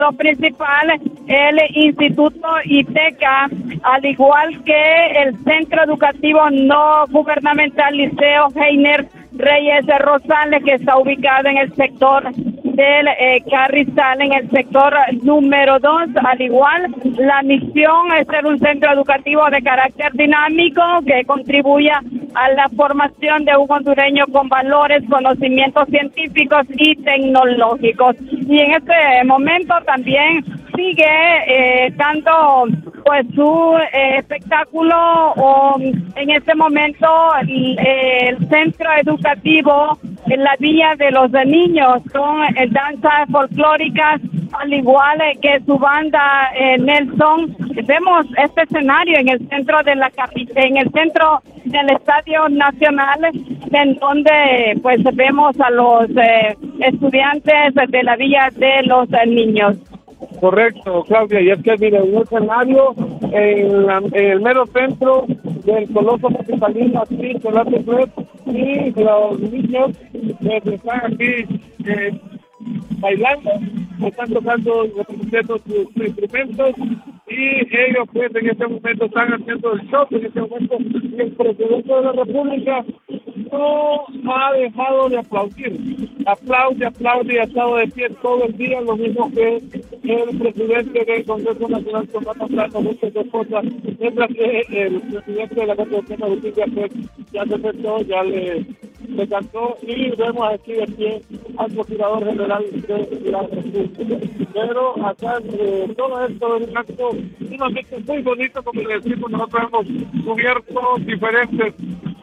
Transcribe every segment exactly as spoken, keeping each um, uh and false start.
acto principal el Instituto ITECA, al igual que el Centro Educativo No Gubernamental Liceo Heiner Reyes de Rosales, que está ubicado en el sector del eh, Carrizal, en el sector número dos. Al igual, la misión es ser un centro educativo de carácter dinámico que contribuya a la formación de un hondureño con valores, conocimientos científicos y tecnológicos. Y en este momento también sigue eh, dando pues su eh, espectáculo, o en este momento eh, el centro educativo en la Villa de los Niños con eh, danzas folclóricas, al igual eh, que su banda eh, Nelson. Vemos este escenario en el centro de la capi- en el centro del Estadio Nacional, en donde pues vemos a los eh, estudiantes de la Villa de los eh, Niños. Correcto, Claudia, y es que mire, un escenario en, la, en el mero centro del Coloso Capitalino, aquí, Chocolate Club, y los niños que están aquí eh, bailando, están tocando, reproduciendo sus, sus instrumentos, y ellos pues en este momento están haciendo el show. En este momento el presidente de la República no ha dejado de aplaudir, aplaude, aplaude y ha estado de pie todo el día, lo mismo que el presidente del Congreso Nacional, Tomás Pastrana, muchas de cosas, mientras que el presidente de la Corte Suprema de Justicia pues ya se sentó, ya le, le cantó, y vemos aquí de pie al Procurador General de la República. Pero acá eh, todo esto es un acto sumamente muy bonito, como le decimos, nosotros hemos cubierto diferentes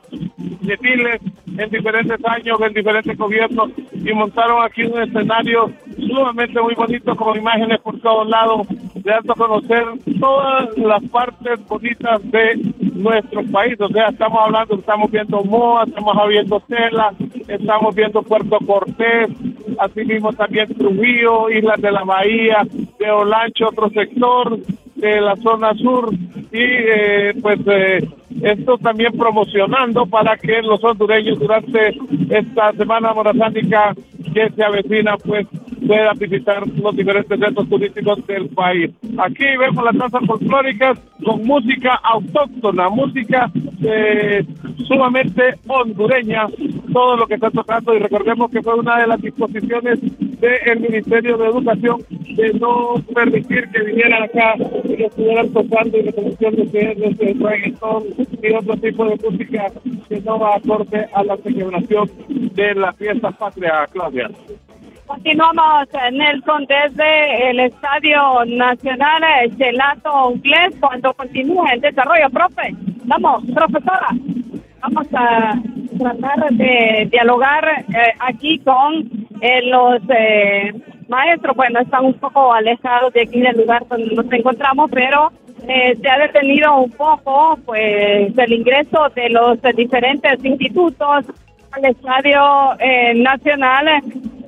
desfiles en diferentes años, en diferentes gobiernos, y montaron aquí un escenario sumamente muy bonito, con imágenes por todos lados, dando a conocer todas las partes bonitas de nuestro país. O sea, estamos hablando, estamos viendo Moa, estamos viendo Tela, estamos viendo Puerto Cortés, así mismo también Trujillo, Islas de la Bahía, de Olancho, otro sector de la zona sur, y eh, pues eh, esto también promocionando para que los hondureños durante esta semana morazánica que se avecina pues puedan visitar los diferentes centros turísticos del país. Aquí vemos las danzas folclóricas con música autóctona, música eh, sumamente hondureña, todo lo que está tocando, y recordemos que fue una de las disposiciones del Ministerio de Educación de no permitir que vinieran acá y que estuvieran tocando y reconociendo que es el reggaetón y otro tipo de música que no va acorde a la celebración de la fiesta patria, Claudia. Continuamos, Nelson, desde el Estadio Nacional Gelato Inglés, cuando continúa el desarrollo. Profe, vamos, profesora, vamos a tratar de dialogar eh, aquí con eh, los eh, maestros. Bueno, están un poco alejados de aquí del lugar donde nos encontramos, pero eh, se ha detenido un poco pues el ingreso de los eh, diferentes institutos al Estadio eh, Nacional.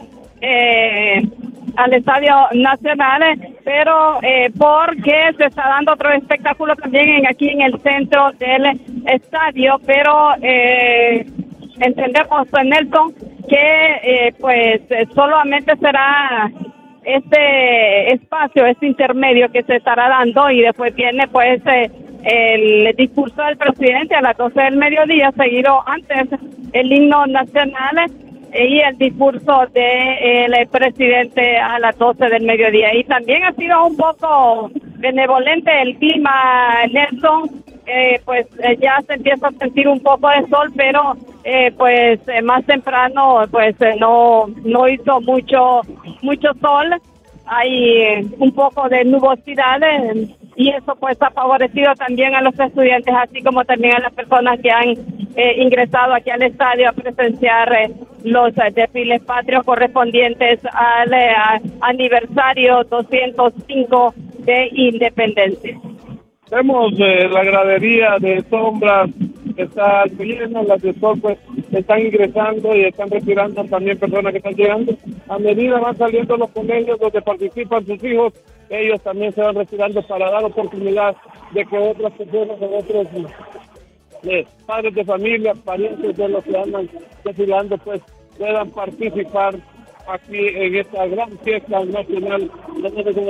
Eh, al Estadio Nacional, pero eh, porque se está dando otro espectáculo también en, aquí en el centro del estadio, pero eh, entendemos, Nelson, que eh, pues solamente será este espacio, este intermedio que se estará dando, y después viene pues eh, el discurso del presidente a las doce del mediodía, seguido antes el himno nacional y el discurso del de presidente a las doce del mediodía. Y también ha sido un poco benevolente el clima, Nelson, eh, pues eh, ya se empieza a sentir un poco de sol, pero eh, pues eh, más temprano pues eh, no no hizo mucho mucho sol, hay eh, un poco de nubosidad, eh, y eso pues ha favorecido también a los estudiantes, así como también a las personas que han eh, ingresado aquí al estadio a presenciar eh, los eh, desfiles patrios correspondientes al eh, aniversario doscientos cinco de independencia. Vemos eh, la gradería de sombras que está llena, las de sol pues están ingresando y están retirando también personas que están llegando. A medida van saliendo los colegios donde participan sus hijos, ellos también se van retirando para dar oportunidad de que otras personas, de otros eh, padres de familia, parientes de los que andan desfilando, pues puedan participar aquí en esta gran fiesta nacional.